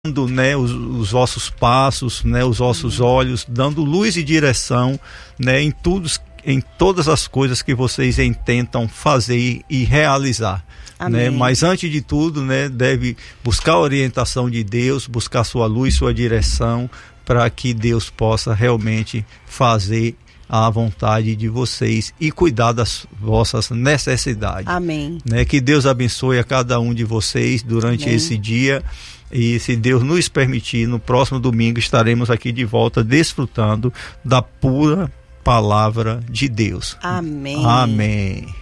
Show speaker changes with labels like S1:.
S1: né, os vossos passos, né, os vossos olhos, dando luz e direção, né, em todas as coisas que vocês intentam fazer e realizar. Né? Mas antes de tudo, né, deve buscar a orientação de Deus, buscar sua luz, sua direção, para que Deus possa realmente fazer a vontade de vocês e cuidar das vossas necessidades.
S2: Amém.
S1: Né? Que Deus abençoe a cada um de vocês durante esse dia. E se Deus nos permitir, no próximo domingo estaremos aqui de volta desfrutando da pura palavra de Deus.
S2: Amém.
S1: Amém.